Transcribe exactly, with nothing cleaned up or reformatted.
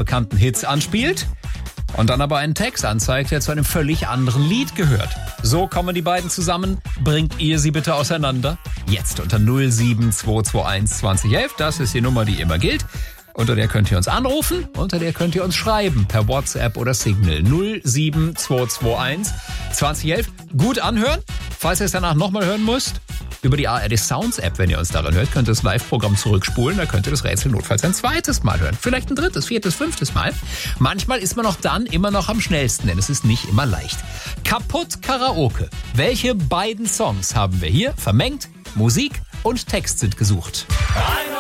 bekannten Hits anspielt und dann aber einen Text anzeigt, der zu einem völlig anderen Lied gehört. So kommen die beiden zusammen. Bringt ihr sie bitte auseinander? Jetzt unter null sieben zwei zwei eins zwanzig elf. Das ist die Nummer, die immer gilt. Unter der könnt ihr uns anrufen, unter der könnt ihr uns schreiben, per WhatsApp oder Signal null sieben zwei zwei eins zwanzig elf. Gut anhören, falls ihr es danach nochmal hören müsst. Über die A R D Sounds App, wenn ihr uns darin hört, könnt ihr das Live-Programm zurückspulen, da könnt ihr das Rätsel notfalls ein zweites Mal hören. Vielleicht ein drittes, viertes, fünftes Mal. Manchmal ist man auch dann immer noch am schnellsten, denn es ist nicht immer leicht. Kaputt Karaoke. Welche beiden Songs haben wir hier vermengt? Musik und Text sind gesucht.